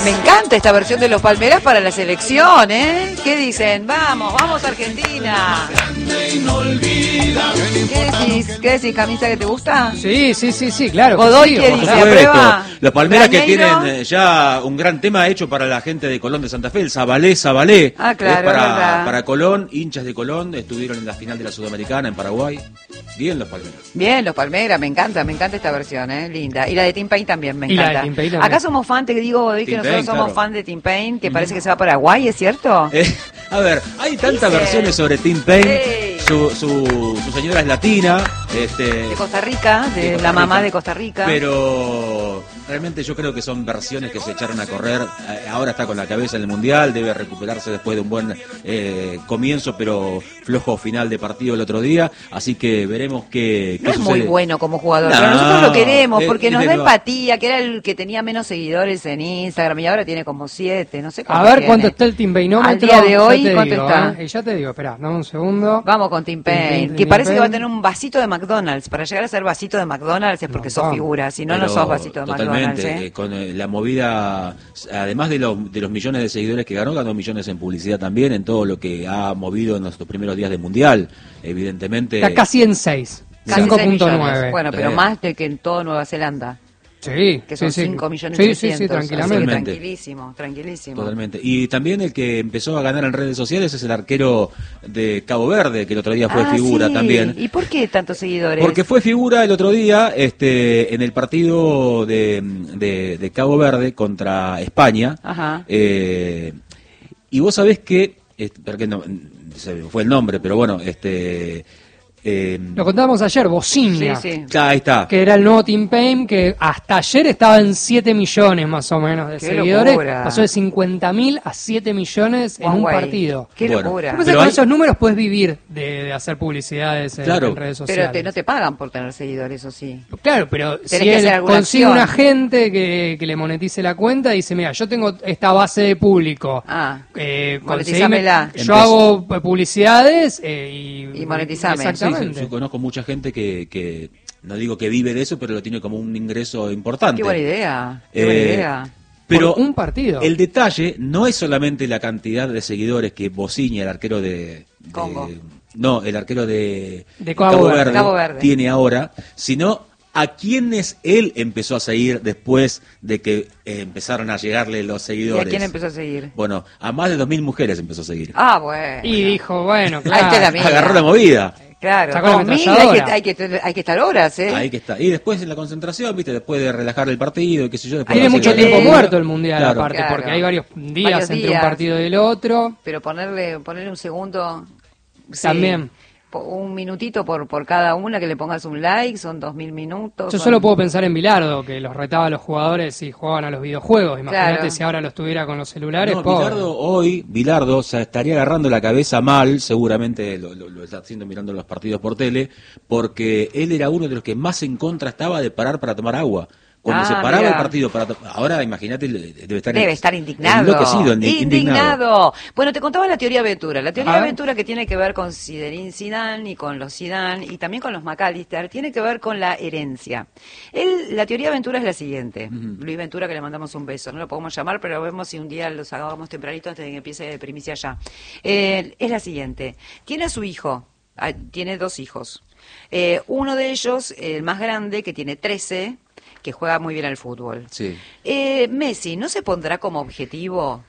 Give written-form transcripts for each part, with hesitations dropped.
Me encanta esta versión de Los Palmeras para la selección, ¿eh? ¿Qué dicen? Vamos Argentina. ¿Qué decís, Camisa, que te gusta? Sí, claro. Godoy, ¿qué dice? ¿Aprueba? Los Palmeras que Brañeiro. tienen ya un gran tema hecho para la gente de Colón de Santa Fe, el Zabalé. Ah, claro, Es verdad. para Colón, hinchas de Colón, estuvieron en la final de la Sudamericana en Paraguay. Bien los Palmeras. Bien, Los Palmeras, me encanta esta versión, linda. Y la de Tim Payne también me encanta. Y la de Tim Payne también. Acá somos fan, te digo, Godoy, que Tim nosotros Payne, somos claro. fan de Tim Payne, que parece que se va a Paraguay, ¿es cierto? A ver, hay tantas Dice. versiones sobre Tim Payne. Ey. Su señora es latina. De Costa Rica, de Costa la mamá Rica. de Costa Rica. Pero realmente yo creo que son versiones que se echaron a correr. Ahora está con la cabeza en el Mundial, debe recuperarse después de un buen comienzo, pero flojo final de partido el otro día. Así que veremos qué No es sucede. muy bueno como jugador, No, pero nosotros lo queremos porque es nos de da lo- empatía, que era el que tenía menos seguidores en Instagram y ahora tiene como 7, no sé A cuánto ver tiene. cuánto está el Tim Payneómetro. Al día de hoy, Ya te ¿cuánto digo, está? Ya te digo, espera, dame un segundo. Vamos con Tim Payne, Tim que parece que va a Payne. tener un vasito de McDonald's. Para llegar a ser vasito de McDonald's es porque sos Montón. figura, si no, no Pero sos vasito de totalmente, McDonald's. con la movida, además de los millones de seguidores que ganó millones en publicidad también, en todo lo que ha movido en nuestros primeros días de Mundial, evidentemente. Está casi en 6. Casi 6 millones. 5.9. Bueno, pero más de que en todo Nueva Zelanda, Sí, que son sí, 5 millones sí, 300. sí, Así que tranquilamente. tranquilísimo. Totalmente. Y también el que empezó a ganar en redes sociales es el arquero de Cabo Verde, que el otro día fue figura sí. también. ¿Y por qué tantos seguidores? Porque fue figura el otro día en el partido de Cabo Verde contra España. Ajá. Y vos sabés que, porque no, se me fue el nombre, pero bueno, Lo contábamos ayer, Bocinia. Sí. ahí está. Que era el nuevo Tim Payne, que hasta ayer estaba en 7 millones más o menos de Qué seguidores. locura. Pasó de 50.000 a 7 millones en un Huawei. partido. Qué Bueno, locura. Después Pero con hay- esos números puedes vivir de hacer publicidades Claro. en redes sociales. Pero no te pagan por tener seguidores, ¿o sí? Claro, pero si que hacer él alguna consigue acción. un agente que le monetice la cuenta y dice, mira, yo tengo esta base de público, monetizámela. yo hago publicidades y monetizame. Exactamente. Yo conozco mucha gente que no digo que vive de eso, pero lo tiene como un ingreso importante. Qué buena idea. Pero Por un partido. el detalle no es solamente la cantidad de seguidores que Bociña, el arquero de Congo. no, el arquero de Cabo Verde. Cabo Verde. tiene ahora, sino a quienes él empezó a seguir después de que empezaron a llegarle los ¿Y seguidores. a quién empezó a seguir? Bueno, a más de 2.000 mujeres empezó a seguir. Ah, bueno. Y dijo, bueno, Ahí está la claro. mía. Agarró la movida. Claro, Sacó la 2000 ametralladora. hay que estar horas, ¿eh? Ahí que está. Y después en la concentración, viste, después de relajar el partido y qué sé yo. Después Tiene de mucho hacer- tiempo muerto el Mundial, Claro. aparte, Claro. porque hay varios días Varios entre días. un partido y el otro. Pero ponerle un segundo. sí, También. Un minutito por cada una, que le pongas un like, son 2.000 minutos. Yo son- solo puedo pensar en Bilardo, que los retaba a los jugadores y jugaban a los videojuegos. Imagínate Claro. si ahora los tuviera con los celulares. No, pobre. Bilardo, o sea, estaría agarrando la cabeza mal, seguramente lo está haciendo mirando los partidos por tele, porque él era uno de los que más en contra estaba de parar para tomar agua. Cuando se paraba mira. el partido ahora imagínate, debe estar indignado. enloquecido, indignado. Bueno, te contaba la teoría Ventura. La teoría A ver. Ventura, que tiene que ver con Zinedine Zidane y con los Zidane y también con los McAllister, tiene que ver con la herencia. La teoría Ventura es la siguiente. Luis Ventura, que le mandamos un beso. No lo podemos llamar, pero vemos si un día los hagamos tempranito antes de que empiece de primicia ya. Es la siguiente. Tiene a su hijo. Tiene 2 hijos. Uno de ellos, el más grande, que tiene 13, que juega muy bien al fútbol. Sí. Messi, ¿no se pondrá como objetivo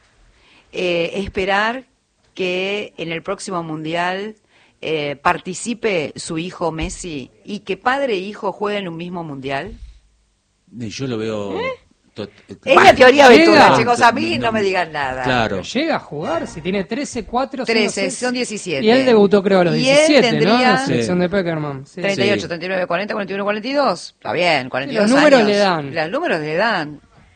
esperar que en el próximo Mundial participe su hijo Messi y que padre e hijo jueguen en un mismo Mundial? Yo lo veo... Es la teoría llega. Ventura, chicos, a mí no me digan nada. Claro. Pero llega a jugar, si tiene 13, 4, 13, son 17. Y él debutó creo a los Y él 17, ¿no? tendría- En la selección de Peckerman. Sí. 38, Sí. 39, 40, 41, 42. Está bien, 42 Los números años. le dan. Los números le dan.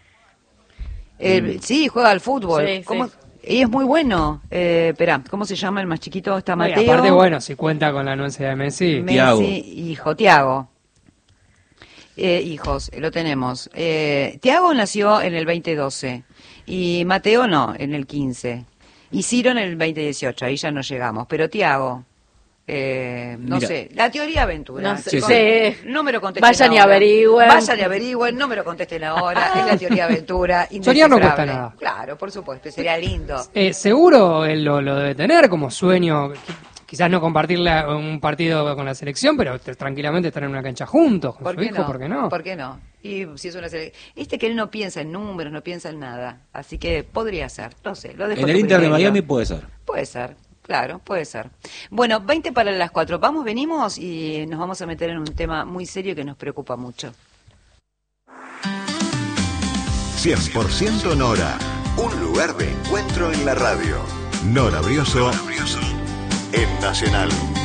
Sí, juega al fútbol. Sí, ¿Cómo? sí. Y es muy bueno. Espera, ¿cómo se llama el más chiquito? Está Y Mateo. aparte, bueno, si cuenta con la anuencia de Messi. Messi, Thiago. hijo, Tiago. Hijos, lo tenemos. Tiago nació en el 2012 y Mateo no, en el 15. Y Ciro en el 2018, ahí ya no llegamos. Pero Tiago, No Mira. sé, la teoría aventura. No sé, Sí, sí. No me lo contesten Vayan y ahora. averigüen. Vayan y averigüen, no me lo contesten ahora. Es la teoría aventura. Soñar no indescifrable. cuesta nada. Claro, por supuesto, sería lindo. Seguro él lo debe tener como sueño, quizás no compartir un partido con la selección, pero tranquilamente estar en una cancha juntos con ¿Por su qué hijo, no? ¿por qué no? ¿Por qué no? Y si es una que él no piensa en números, no piensa en nada. Así que podría ser, no sé. Lo dejo En a el tu Inter de criterio. Miami puede ser. Puede ser, claro, puede ser. Bueno, 20 para las 4. Vamos, venimos y nos vamos a meter en un tema muy serio que nos preocupa mucho. 100% Nora. Un lugar de encuentro en la radio. Nora Brioso en Nacional.